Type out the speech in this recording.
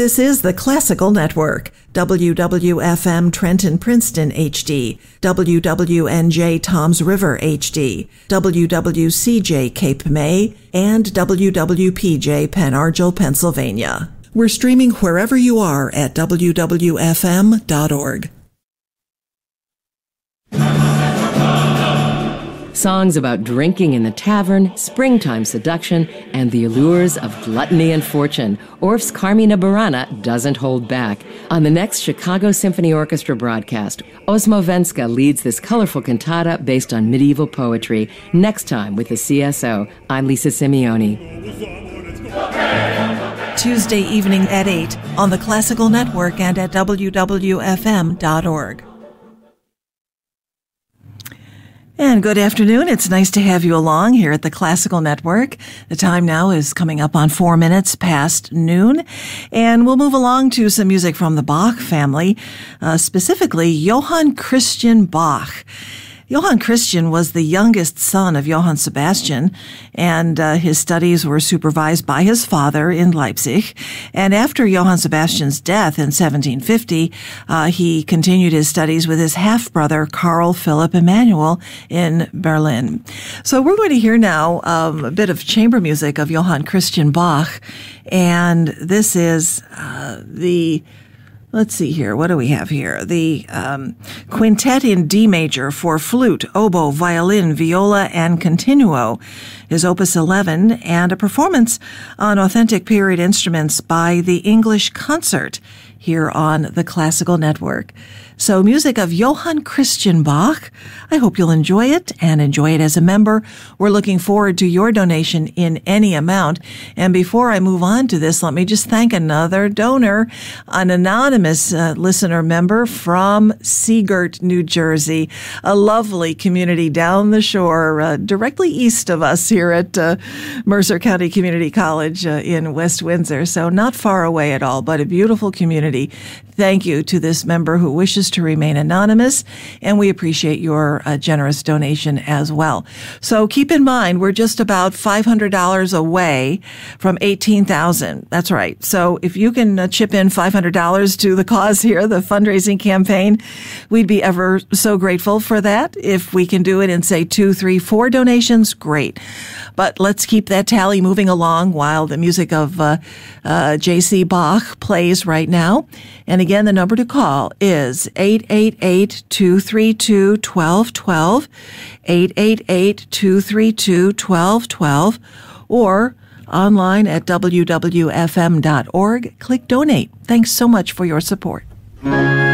This is the Classical Network, WWFM Trenton Princeton HD, WWNJ Toms River HD, WWCJ Cape May, and WWPJ Pen Argyl, Pennsylvania. We're streaming wherever you are at wwfm.org. Songs about drinking in the tavern, springtime seduction, and the allures of gluttony and fortune. Orff's Carmina Burana doesn't hold back. On the next Chicago Symphony Orchestra broadcast, Osmo Venska leads this colorful cantata based on medieval poetry. Next time with the CSO, I'm Lisa Simeone. Tuesday evening at 8 on the Classical Network and at wwfm.org. And good afternoon. It's nice to have you along here at the Classical Network. The time now is coming up on 4 minutes past noon, and we'll move along to some music from the Bach family, specifically Johann Christian Bach. Johann Christian was the youngest son of Johann Sebastian, and his studies were supervised by his father in Leipzig. And after Johann Sebastian's death in 1750, he continued his studies with his half-brother, Carl Philipp Emanuel, in Berlin. So we're going to hear now a bit of chamber music of Johann Christian Bach, and this is Let's see here. What do we have here? The Quintet in D major for flute, oboe, violin, viola, and continuo is Opus 11, and a performance on authentic period instruments by the English Concert here on the Classical Network. So music of Johann Christian Bach. I hope you'll enjoy it and enjoy it as a member. We're looking forward to your donation in any amount. And before I move on to this, let me just thank another donor, an anonymous listener member from Seagirt, New Jersey, a lovely community down the shore, directly east of us here at Mercer County Community College in West Windsor. So not far away at all, but a beautiful community. Thank you to this member who wishes to remain anonymous, and we appreciate your generous donation as well. So keep in mind, we're just about $500 away from $18,000. That's right. So if you can chip in $500 to the cause here, the fundraising campaign, we'd be ever so grateful for that. If we can do it in, say, 2, 3, 4 donations, great. But let's keep that tally moving along while the music of J.C. Bach plays right now. And again, the number to call is 888-232-1212, 888-232-1212, or online at wwfm.org. Click donate. Thanks so much for your support.